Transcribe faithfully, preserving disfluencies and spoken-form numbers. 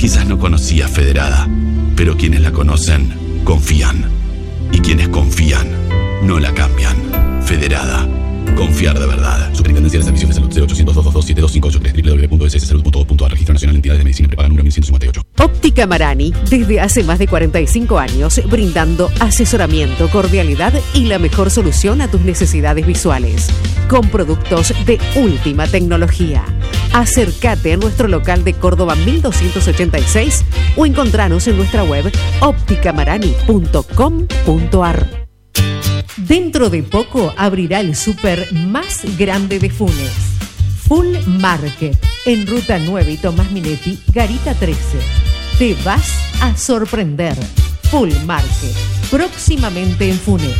Quizás no conocías Federada, pero quienes la conocen, confían. Y quienes confían, no la cambian. Federada. Confiar de verdad. Superintendencia de Servicios de Salud cero ochocientos, dos dos dos, siete dos cinco ocho tres, doble u doble u doble u punto s s salud punto gov punto a r. Registro Nacional de Entidades de Medicina Prepaga número mil ciento cincuenta y ocho. Óptica Marani, desde hace más de cuarenta y cinco años, brindando asesoramiento, cordialidad y la mejor solución a tus necesidades visuales. Con productos de última tecnología. Acércate a nuestro local de Córdoba mil doscientos ochenta y seis o encontranos en nuestra web óptica marani punto com punto a r. Dentro de poco abrirá el súper más grande de Funes. Full Market, en Ruta nueve y Tomás Minetti, Garita trece. Te vas a sorprender. Full Market, próximamente en Funes.